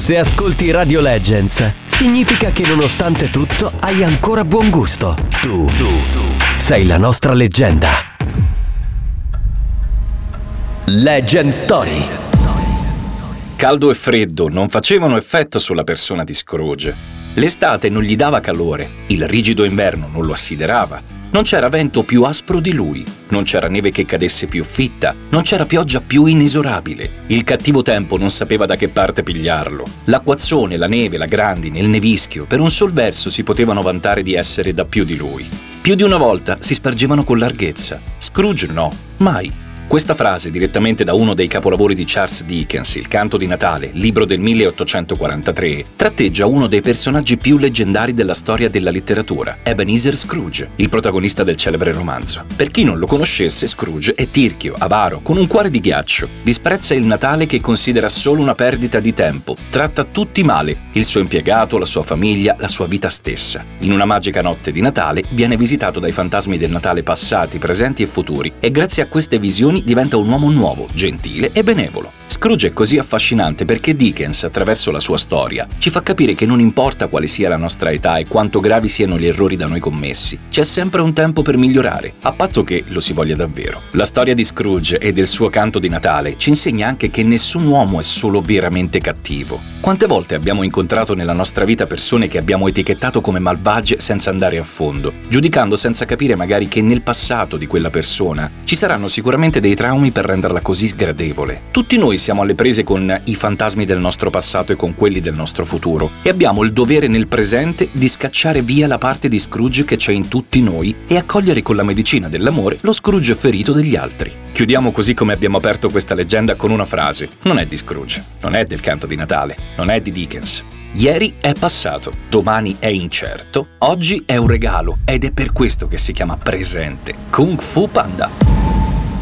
Se ascolti Radio Legends, significa che nonostante tutto hai ancora buon gusto. Tu sei la nostra leggenda. Legend Story. Caldo e freddo non facevano effetto sulla persona di Scrooge. L'estate non gli dava calore, il rigido inverno non lo assiderava. Non c'era vento più aspro di lui, non c'era neve che cadesse più fitta, non c'era pioggia più inesorabile. Il cattivo tempo non sapeva da che parte pigliarlo. L'acquazzone, la neve, la grandine, il nevischio, per un sol verso si potevano vantare di essere da più di lui. Più di una volta si spargevano con larghezza. Scrooge no, mai. Questa frase, direttamente da uno dei capolavori di Charles Dickens, Il canto di Natale, libro del 1843, tratteggia uno dei personaggi più leggendari della storia della letteratura, Ebenezer Scrooge, il protagonista del celebre romanzo. Per chi non lo conoscesse, Scrooge è tirchio, avaro, con un cuore di ghiaccio, disprezza il Natale che considera solo una perdita di tempo, tratta tutti male, il suo impiegato, la sua famiglia, la sua vita stessa. In una magica notte di Natale viene visitato dai fantasmi del Natale passati, presenti e futuri e grazie a queste visioni diventa un uomo nuovo, gentile e benevolo. Scrooge è così affascinante perché Dickens, attraverso la sua storia, ci fa capire che non importa quale sia la nostra età e quanto gravi siano gli errori da noi commessi, c'è sempre un tempo per migliorare, a patto che lo si voglia davvero. La storia di Scrooge e del suo canto di Natale ci insegna anche che nessun uomo è solo veramente cattivo. Quante volte abbiamo incontrato nella nostra vita persone che abbiamo etichettato come malvagie senza andare a fondo, giudicando senza capire magari che nel passato di quella persona ci saranno sicuramente dei traumi per renderla così sgradevole. Tutti noi siamo alle prese con i fantasmi del nostro passato e con quelli del nostro futuro e abbiamo il dovere nel presente di scacciare via la parte di Scrooge che c'è in tutti noi e accogliere con la medicina dell'amore lo Scrooge ferito degli altri. Chiudiamo così come abbiamo aperto questa leggenda con una frase: non è di Scrooge, non è del canto di Natale, non è di Dickens. Ieri è passato, domani è incerto, oggi è un regalo ed è per questo che si chiama presente. Kung Fu Panda.